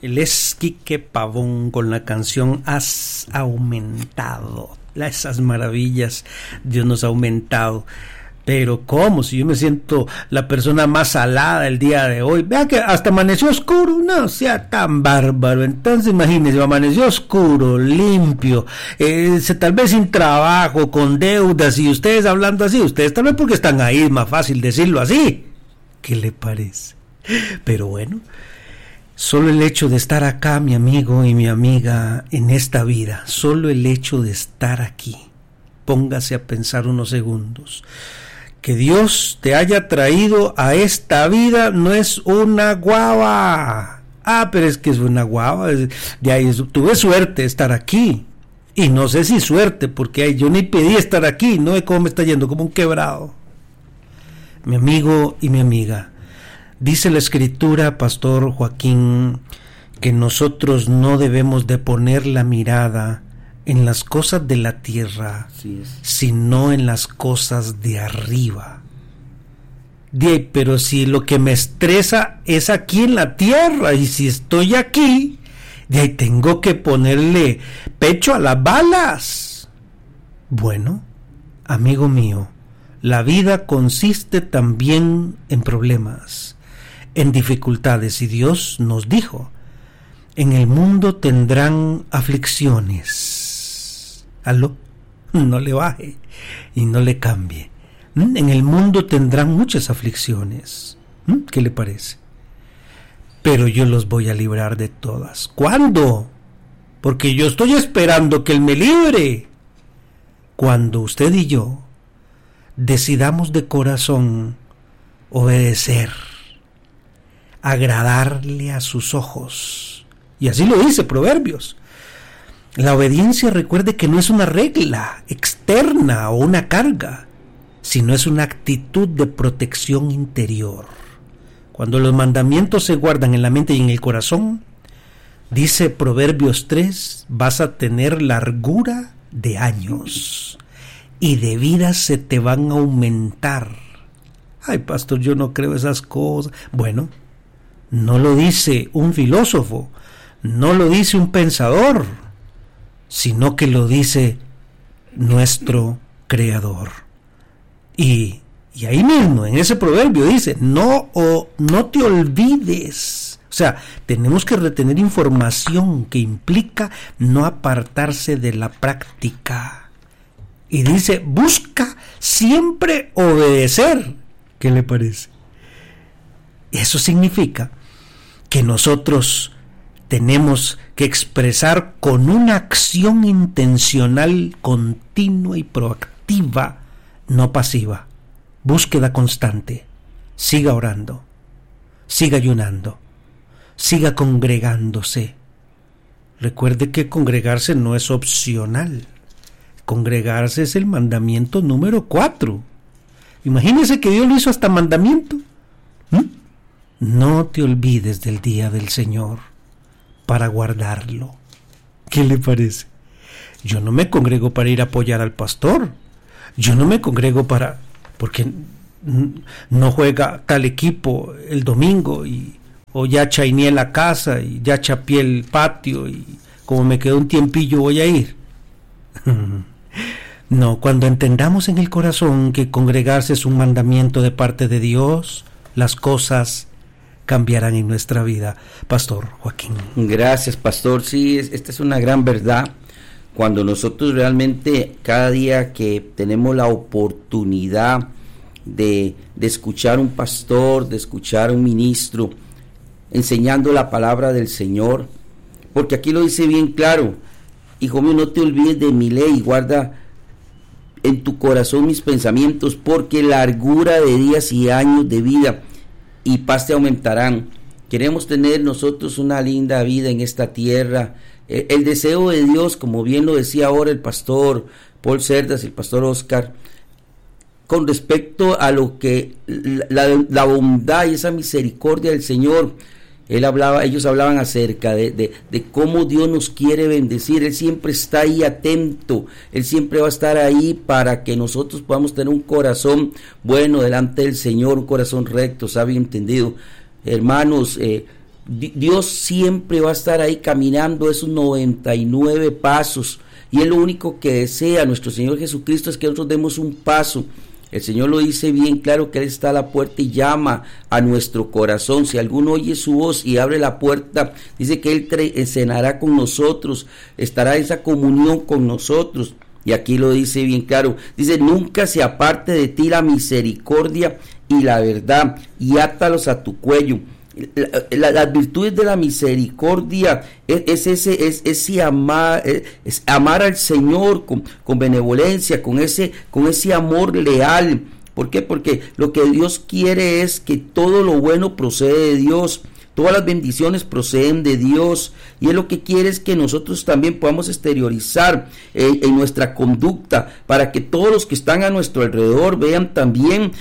Él es Quique Pavón con la canción Has Aumentado. Esas maravillas Dios nos ha aumentado. Pero ¿cómo? Si yo me siento la persona más salada el día de hoy. Vea que hasta amaneció oscuro. No sea tan bárbaro. Entonces imagínese, amaneció oscuro, limpio, tal vez sin trabajo, con deudas, y ustedes hablando así. Ustedes tal vez porque están ahí, es más fácil decirlo así. ¿Qué le parece? Pero bueno, solo el hecho de estar acá, mi amigo y mi amiga, en esta vida, solo el hecho de estar aquí, póngase a pensar unos segundos. Que Dios te haya traído a esta vida no es una guava. Pero es que es una guava. Tuve suerte de estar aquí. Y no sé si suerte, porque yo ni pedí estar aquí. No sé cómo me está yendo, como un quebrado. Mi amigo y mi amiga, dice la Escritura, Pastor Joaquín, que nosotros no debemos de poner la mirada en las cosas de la tierra, sino en las cosas de arriba. Pero si lo que me estresa es aquí en la tierra, y si estoy aquí, de ahí tengo que ponerle pecho a las balas. Bueno, amigo mío, la vida consiste también en problemas, en dificultades, y Dios nos dijo: en el mundo tendrán aflicciones. ¿Aló? No le baje y no le cambie. En el mundo tendrán muchas aflicciones. ¿Qué le parece? Pero yo los voy a librar de todas. ¿Cuándo? Porque yo estoy esperando que Él me libre. Cuando usted y yo decidamos de corazón obedecer, agradarle a sus ojos. Y así lo dice Proverbios. La obediencia, recuerde que no es una regla externa o una carga, sino es una actitud de protección interior. Cuando los mandamientos se guardan en la mente y en el corazón, dice Proverbios 3, vas a tener largura de años y de vida se te van a aumentar. Ay, pastor, yo no creo esas cosas. Bueno, no lo dice un filósofo, no lo dice un pensador, sino que lo dice nuestro Creador. Y ahí mismo, en ese proverbio dice, no te olvides. O sea, tenemos que retener información que implica no apartarse de la práctica. Y dice, busca siempre obedecer. ¿Qué le parece? Eso significa que nosotros tenemos que expresar con una acción intencional, continua y proactiva, no pasiva, búsqueda constante. Siga orando, siga ayunando, siga congregándose. Recuerde que congregarse no es opcional. Congregarse es el mandamiento número 4. Imagínese que Dios lo hizo hasta mandamiento. No te olvides del día del Señor para guardarlo. ¿Qué le parece? Yo no me congrego para ir a apoyar al pastor. Yo no me congrego porque no juega tal equipo el domingo o ya chaineé la casa y ya chapié el patio y como me quedó un tiempillo voy a ir. No, cuando entendamos en el corazón que congregarse es un mandamiento de parte de Dios, las cosas cambiarán en nuestra vida. Pastor Joaquín. Gracias, pastor. Sí, esta es una gran verdad. Cuando nosotros realmente cada día que tenemos la oportunidad de escuchar un pastor, de escuchar un ministro enseñando la palabra del Señor, porque aquí lo dice bien claro: hijo mío, no te olvides de mi ley, guarda en tu corazón mis pensamientos, porque largura de días y años de vida y paz te aumentarán. Queremos tener nosotros una linda vida en esta tierra. El deseo de Dios, como bien lo decía ahora el pastor Paul Cerdas y el pastor Oscar, con respecto a lo que la bondad y esa misericordia del Señor, ellos hablaban acerca de cómo Dios nos quiere bendecir. Él siempre está ahí atento, Él siempre va a estar ahí para que nosotros podamos tener un corazón bueno delante del Señor, un corazón recto, sabio y entendido. Hermanos, Dios siempre va a estar ahí caminando esos 99 pasos, y Él lo único que desea, nuestro Señor Jesucristo, es que nosotros demos un paso. El Señor lo dice bien claro, que Él está a la puerta y llama a nuestro corazón. Si alguno oye su voz y abre la puerta, dice que Él cenará con nosotros, estará en esa comunión con nosotros. Y aquí lo dice bien claro, dice: nunca se aparte de ti la misericordia y la verdad, y átalos a tu cuello. Las virtudes de la misericordia es amar al Señor con benevolencia, con ese amor leal. ¿Por qué? Porque lo que Dios quiere es que todo lo bueno procede de Dios. Todas las bendiciones proceden de Dios, y Él lo que quiere es que nosotros también podamos exteriorizar en nuestra conducta, para que todos los que están a nuestro alrededor vean también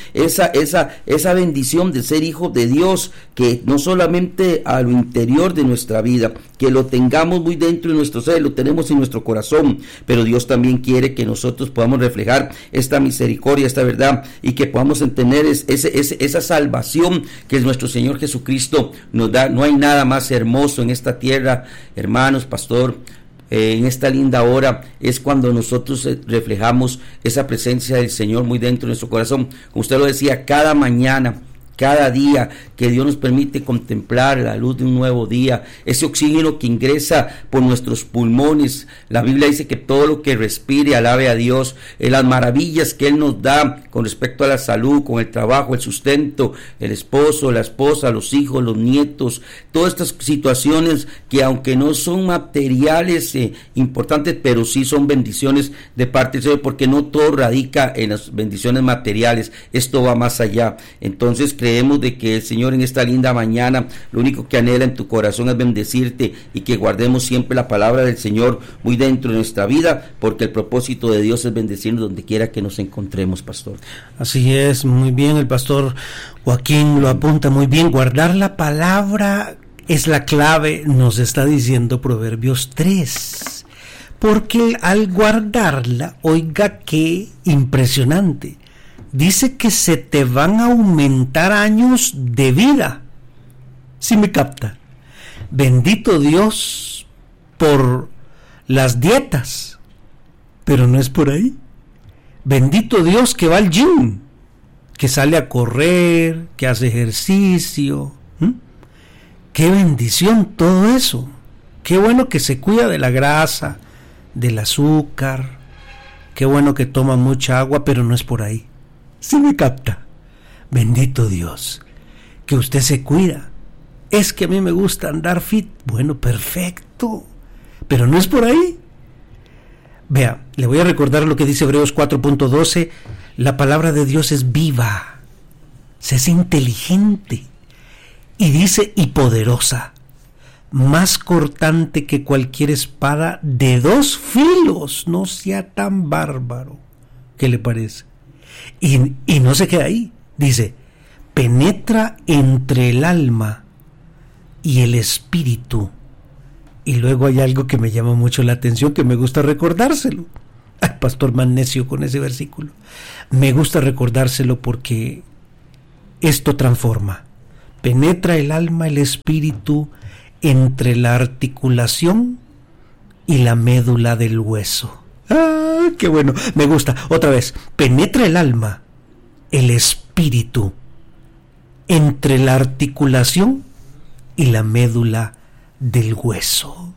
esa bendición de ser hijos de Dios, que no solamente a lo interior de nuestra vida, que lo tengamos muy dentro de nuestro ser, lo tenemos en nuestro corazón, pero Dios también quiere que nosotros podamos reflejar esta misericordia, esta verdad, y que podamos tener esa salvación que es nuestro Señor Jesucristo nos da. No hay nada más hermoso en esta tierra, hermanos, pastor, en esta linda hora, es cuando nosotros reflejamos esa presencia del Señor muy dentro de nuestro corazón. Como usted lo decía, cada mañana, cada día que Dios nos permite contemplar la luz de un nuevo día, ese oxígeno que ingresa por nuestros pulmones. La Biblia dice que todo lo que respire alabe a Dios, las maravillas que Él nos da con respecto a la salud, con el trabajo, el sustento, el esposo, la esposa, los hijos, los nietos, todas estas situaciones que, aunque no son materiales importantes, pero sí son bendiciones de parte del Señor, porque no todo radica en las bendiciones materiales, esto va más allá. Entonces creemos de que el Señor en esta linda mañana lo único que anhela en tu corazón es bendecirte, y que guardemos siempre la palabra del Señor muy dentro de nuestra vida, porque el propósito de Dios es bendecirnos donde quiera que nos encontremos, pastor. Así es, muy bien, el pastor Joaquín lo apunta muy bien. Guardar la palabra es la clave, nos está diciendo Proverbios 3, porque al guardarla, oiga qué impresionante, dice que se te van a aumentar años de vida. ¿Sí me capta? Bendito Dios por las dietas, pero no es por ahí. Bendito Dios que va al gym, que sale a correr, que hace ejercicio. Qué bendición todo eso. Qué bueno que se cuida de la grasa, del azúcar. Qué bueno que toma mucha agua, pero no es por ahí. ¿Sí me capta? Bendito Dios, que usted se cuida. Es que a mí me gusta andar fit. Bueno, perfecto, pero no es por ahí. Vea, le voy a recordar lo que dice Hebreos 4.12. La palabra de Dios es viva, se es inteligente, y dice, y poderosa, más cortante que cualquier espada de 2 filos. No sea tan bárbaro. ¿Qué le parece? Y no se queda ahí, dice, penetra entre el alma y el espíritu. Y luego hay algo que me llama mucho la atención, que me gusta recordárselo. Ay, pastor, más necio con ese versículo. Me gusta recordárselo porque esto transforma. Penetra el alma, el espíritu, entre la articulación y la médula del hueso. ¡Ah, qué bueno! Me gusta. Otra vez. Penetra el alma, el espíritu, entre la articulación y la médula del hueso.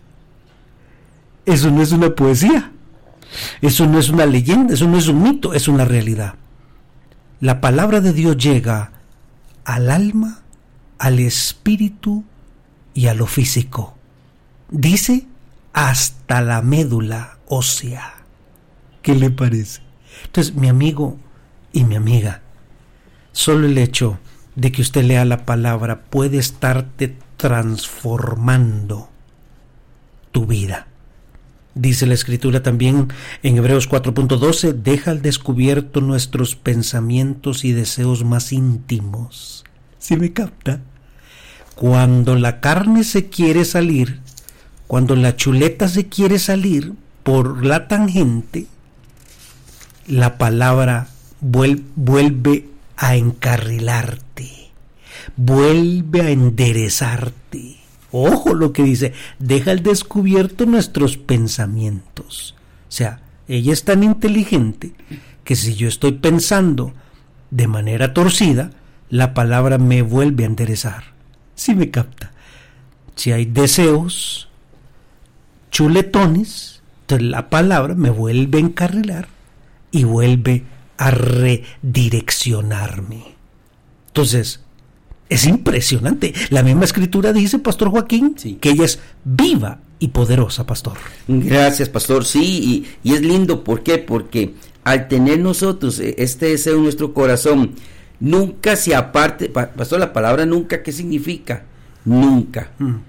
Eso no es una poesía. Eso no es una leyenda. Eso no es un mito. Es una realidad. La palabra de Dios llega al alma, al espíritu y a lo físico. Dice hasta la médula ósea. ¿Qué le parece? Entonces, mi amigo y mi amiga, solo el hecho de que usted lea la palabra puede estarte transformando tu vida. Dice la Escritura también en Hebreos 4.12, deja al descubierto nuestros pensamientos y deseos más íntimos. ¿Sí me capta? Cuando la carne se quiere salir, cuando la chuleta se quiere salir por la tangente, la palabra vuelve a encarrilarte, vuelve a enderezarte. Ojo lo que dice, deja al descubierto nuestros pensamientos. O sea, ella es tan inteligente que si yo estoy pensando de manera torcida, la palabra me vuelve a enderezar. ¿Sí me capta? Si hay deseos chuletones, entonces la palabra me vuelve a encarrilar y vuelve a redireccionarme. Entonces, es impresionante. La misma escritura dice, Pastor Joaquín, sí, que ella es viva y poderosa, pastor. Gracias, pastor. Sí, y es lindo. ¿Por qué? Porque al tener nosotros este deseo en nuestro corazón, nunca se aparte. Pastor, la palabra nunca, ¿qué significa? Nunca.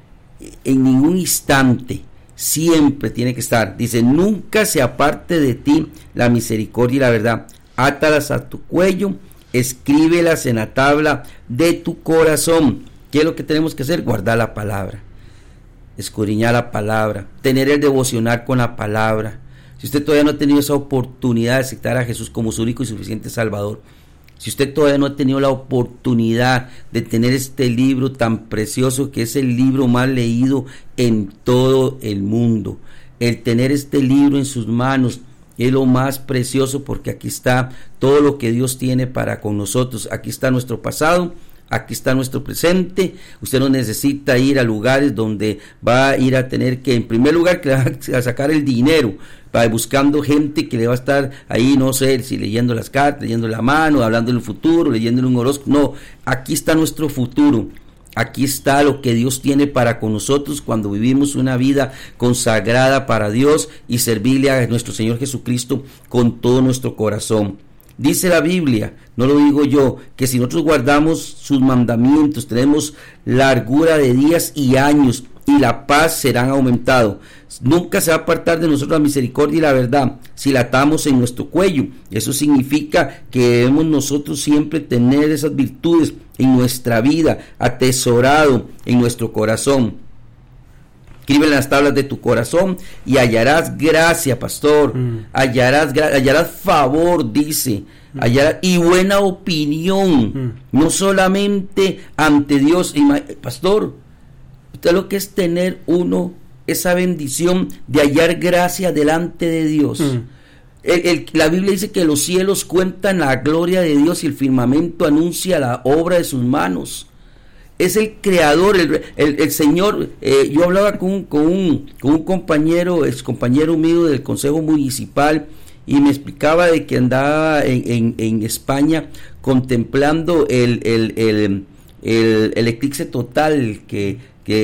En ningún instante. Siempre tiene que estar. Dice, nunca se aparte de ti la misericordia y la verdad. Átalas a tu cuello, escríbelas en la tabla de tu corazón. ¿Qué es lo que tenemos que hacer? Guardar la palabra, escudriñar la palabra, tener el devocional con la palabra. Si usted todavía no ha tenido esa oportunidad de aceptar a Jesús como su único y suficiente Salvador, si usted todavía no ha tenido la oportunidad de tener este libro tan precioso, que es el libro más leído en todo el mundo, el tener este libro en sus manos es lo más precioso, porque aquí está todo lo que Dios tiene para con nosotros. Aquí está nuestro pasado, aquí está nuestro presente. Usted no necesita ir a lugares donde va a ir a tener que, en primer lugar, que le va a sacar el dinero, va buscando gente que le va a estar ahí, no sé, si leyendo las cartas, leyendo la mano, hablando del futuro, leyendo un horóscopo. No, aquí está nuestro futuro. Aquí está lo que Dios tiene para con nosotros cuando vivimos una vida consagrada para Dios y servirle a nuestro Señor Jesucristo con todo nuestro corazón. Dice la Biblia, no lo digo yo, que si nosotros guardamos sus mandamientos, tenemos largura de días y años, y la paz serán aumentados. Nunca se va a apartar de nosotros la misericordia y la verdad si la atamos en nuestro cuello. Eso significa que debemos nosotros siempre tener esas virtudes en nuestra vida, atesorado en nuestro corazón. Escribe en las tablas de tu corazón y hallarás gracia, pastor. Hallarás favor, dice. Hallarás, y buena opinión. No solamente ante Dios. Pastor, usted lo que es tener uno esa bendición de hallar gracia delante de Dios. La Biblia dice que los cielos cuentan la gloria de Dios y el firmamento anuncia la obra de sus manos. Es el creador, el Señor. Yo hablaba con un compañero, ex compañero mío del Consejo Municipal, y me explicaba de que andaba en España contemplando el eclipse total que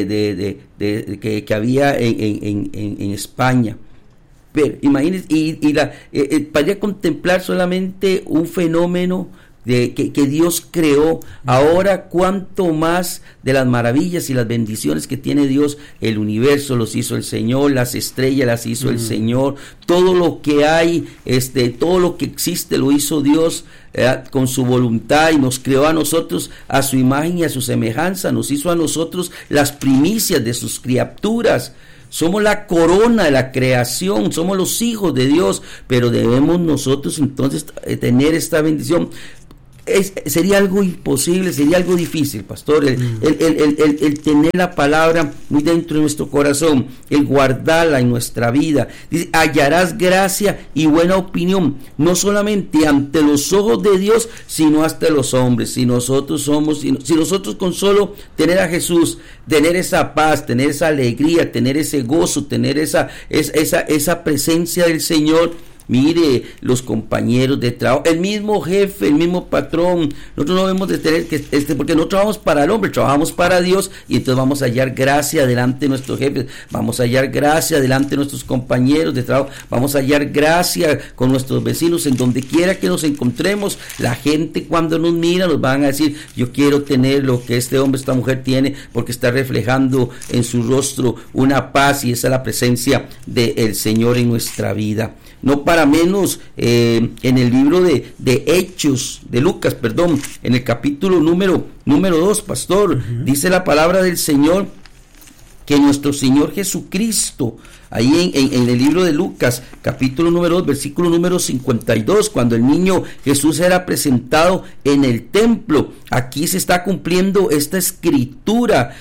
había en España. Pero imagínense, para contemplar solamente un fenómeno que Dios creó. Ahora cuánto más de las maravillas y las bendiciones que tiene Dios. El universo los hizo el Señor, las estrellas las hizo el Señor, todo lo que hay, todo lo que existe lo hizo Dios con su voluntad, y nos creó a nosotros a su imagen y a su semejanza. Nos hizo a nosotros las primicias de sus criaturas. Somos la corona de la creación, somos los hijos de Dios, pero debemos nosotros entonces tener esta bendición. Sería algo imposible, sería algo difícil, pastor, el tener la palabra muy dentro de nuestro corazón, el guardarla en nuestra vida. Dice, hallarás gracia y buena opinión, no solamente ante los ojos de Dios, sino hasta los hombres. Si nosotros con solo tener a Jesús, tener esa paz, tener esa alegría, tener ese gozo, tener esa presencia del Señor. Mire, los compañeros de trabajo, el mismo jefe, el mismo patrón. Nosotros no debemos de tener que, porque no trabajamos para el hombre, trabajamos para Dios, y entonces vamos a hallar gracia delante de nuestros jefes, vamos a hallar gracia delante de nuestros compañeros de trabajo, vamos a hallar gracia con nuestros vecinos, en donde quiera que nos encontremos. La gente cuando nos mira nos van a decir, yo quiero tener lo que este hombre, esta mujer tiene, porque está reflejando en su rostro una paz, y esa es la presencia del Señor en nuestra vida. No para menos, en el libro de Hechos, de Lucas, en el capítulo número 2, pastor, dice la palabra del Señor que nuestro Señor Jesucristo, ahí en el libro de Lucas, capítulo número 2, versículo número 52, cuando el niño Jesús era presentado en el templo. Aquí se está cumpliendo esta escritura,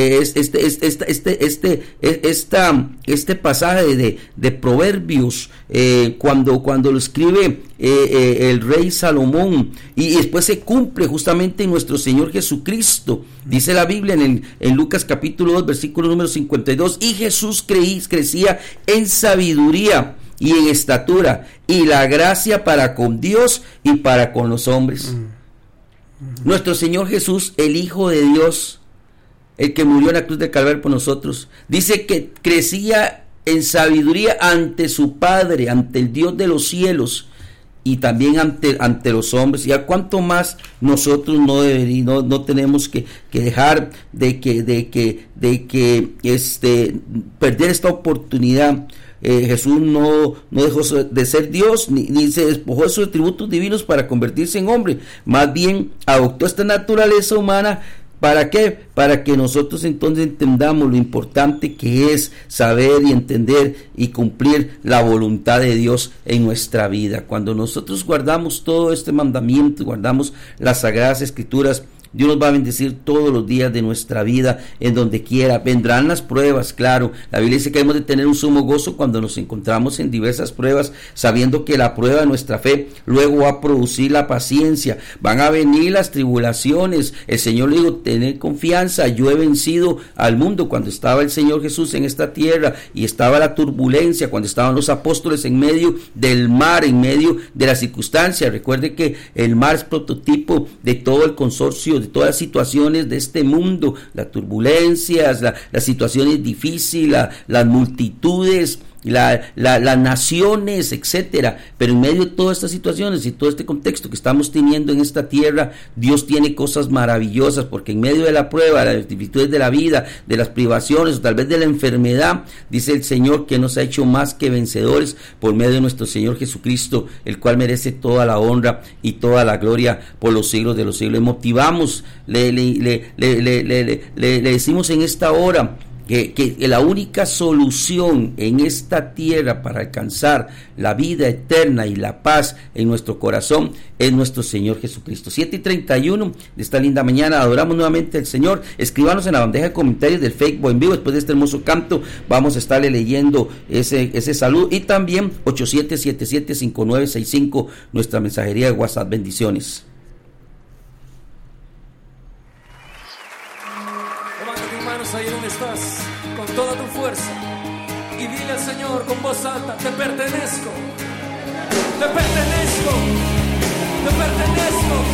este pasaje de Proverbios, cuando lo escribe el rey Salomón, y después se cumple justamente en nuestro Señor Jesucristo. Dice la Biblia en Lucas capítulo 2, versículo número 52, y Jesús crecía en sabiduría y en estatura, y la gracia para con Dios y para con los hombres. Nuestro Señor Jesús, el Hijo de Dios, el que murió en la cruz del Calvario por nosotros, dice que crecía en sabiduría ante su Padre, ante el Dios de los cielos, y también ante los hombres. Y a cuánto más nosotros no tenemos que dejar de perder esta oportunidad. Jesús no dejó de ser Dios, ni se despojó de sus atributos divinos para convertirse en hombre. Más bien adoptó esta naturaleza humana. ¿Para qué? Para que nosotros entonces entendamos lo importante que es saber y entender y cumplir la voluntad de Dios en nuestra vida. Cuando nosotros guardamos todo este mandamiento, guardamos las Sagradas Escrituras, Dios nos va a bendecir todos los días de nuestra vida, en donde quiera. Vendrán las pruebas, claro. La Biblia dice que hemos de tener un sumo gozo cuando nos encontramos en diversas pruebas, sabiendo que la prueba de nuestra fe luego va a producir la paciencia. Van a venir las tribulaciones. El Señor le dijo, tened confianza, yo he vencido al mundo. Cuando estaba el Señor Jesús en esta tierra y estaba la turbulencia, cuando estaban los apóstoles en medio del mar, en medio de las circunstancias. Recuerde que el mar es prototipo de todo el consorcio, de todas las situaciones de este mundo, las turbulencias, las situaciones difíciles, las multitudes, las naciones, etcétera. Pero en medio de todas estas situaciones y todo este contexto que estamos teniendo en esta tierra, Dios tiene cosas maravillosas, porque en medio de la prueba, de las dificultades de la vida, de las privaciones, o tal vez de la enfermedad, dice el Señor que nos ha hecho más que vencedores por medio de nuestro Señor Jesucristo, el cual merece toda la honra y toda la gloria por los siglos de los siglos. Le motivamos, le decimos en esta hora que la única solución en esta tierra para alcanzar la vida eterna y la paz en nuestro corazón es nuestro Señor Jesucristo. 7:31 de esta linda mañana, adoramos nuevamente al Señor. Escríbanos en la bandeja de comentarios del Facebook en vivo. Después de este hermoso canto vamos a estarle leyendo ese saludo, y también 87775965, nuestra mensajería de WhatsApp. Bendiciones. Ahí donde estás, con toda tu fuerza, y dile al Señor con voz alta: te pertenezco, te pertenezco, te pertenezco.